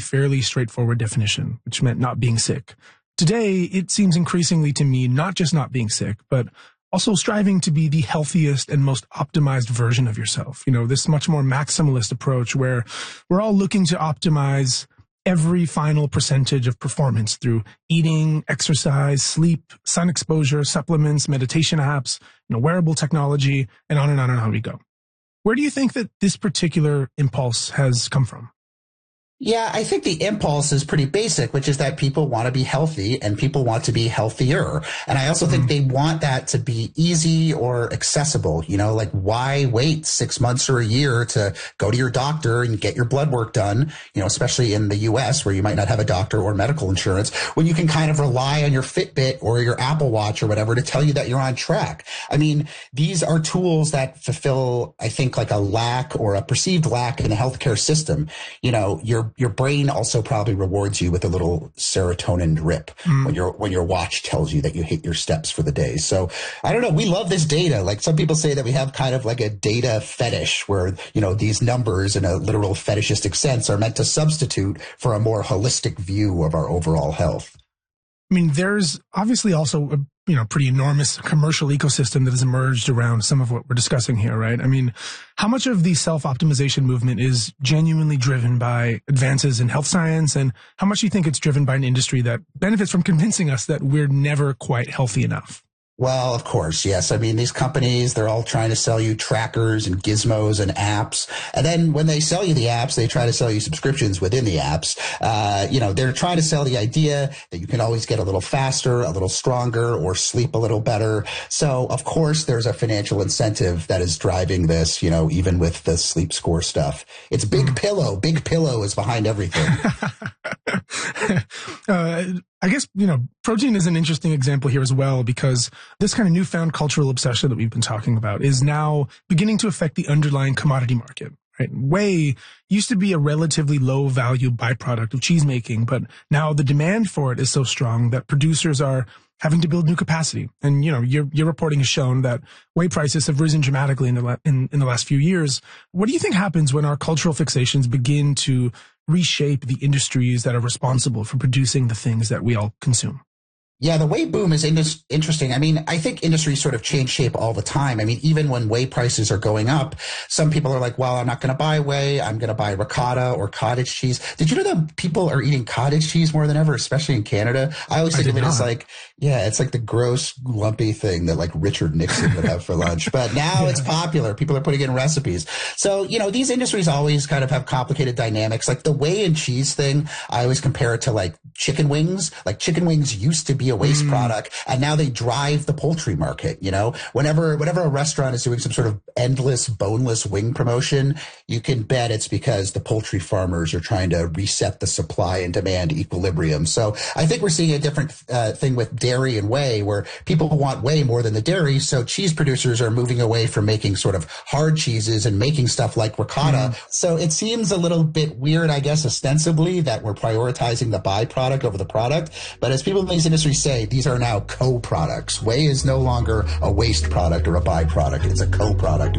fairly straightforward definition, which meant not being sick. Today, it seems increasingly to me not just not being sick, but also striving to be the healthiest and most optimized version of yourself. You know, this much more maximalist approach where we're all looking to optimize every final percentage of performance through eating, exercise, sleep, sun exposure, supplements, meditation apps, wearable technology, and on we go. Where do you think that this particular impulse has come from? Yeah, I think the impulse is pretty basic, which is that people want to be healthy and people want to be healthier. And I also think they want that to be easy or accessible. Like why wait 6 months or a year to go to your doctor and get your blood work done, especially in the US where you might not have a doctor or medical insurance, when you can kind of rely on your Fitbit or your Apple Watch or whatever to tell you that you're on track. I mean, these are tools that fulfill, I think, like a lack or a perceived lack in the healthcare system. Your brain also probably rewards you with a little serotonin drip when your watch tells you that you hit your steps for the day. So I don't know. We love this data. Like some people say that we have kind of like a data fetish where, these numbers in a literal fetishistic sense are meant to substitute for a more holistic view of our overall health. I mean, there's obviously also a pretty enormous commercial ecosystem that has emerged around some of what we're discussing here, right? I mean, how much of the self-optimization movement is genuinely driven by advances in health science, and how much do you think it's driven by an industry that benefits from convincing us that we're never quite healthy enough? Well, of course, yes. I mean, these companies, they're all trying to sell you trackers and gizmos and apps. And then when they sell you the apps, they try to sell you subscriptions within the apps. They're trying to sell the idea that you can always get a little faster, a little stronger, or sleep a little better. So, of course, there's a financial incentive that is driving this, even with the sleep score stuff. It's Big Pillow. Big Pillow is behind everything. I guess, protein is an interesting example here as well, because this kind of newfound cultural obsession that we've been talking about is now beginning to affect the underlying commodity market. Right? Whey used to be a relatively low value byproduct of cheese making, but now the demand for it is so strong that producers are having to build new capacity. And, your reporting has shown that whey prices have risen dramatically in the last few years. What do you think happens when our cultural fixations begin to reshape the industries that are responsible for producing the things that we all consume? Yeah, the whey boom is interesting. I mean, I think industries sort of change shape all the time. I mean, even when whey prices are going up, some people are like, well, I'm not going to buy whey. I'm going to buy ricotta or cottage cheese. Did you know that people are eating cottage cheese more than ever, especially in Canada? I always think of it as like, it's like the gross, lumpy thing that like Richard Nixon would have for lunch. But now it's popular. People are putting it in recipes. So, these industries always kind of have complicated dynamics. Like the whey and cheese thing, I always compare it to like chicken wings. Like chicken wings used to be a waste product, and now they drive the poultry market. Whenever a restaurant is doing some sort of endless boneless wing promotion, you can bet it's because the poultry farmers are trying to reset the supply and demand equilibrium. So I think we're seeing a different thing with dairy and whey, where people want whey more than the dairy. So cheese producers are moving away from making sort of hard cheeses and making stuff like ricotta. So it seems a little bit weird, I guess, ostensibly, that we're prioritizing the byproduct over the product. But as people in these industries say, these are now co-products. Whey is no longer a waste product or a byproduct. It's a co-product.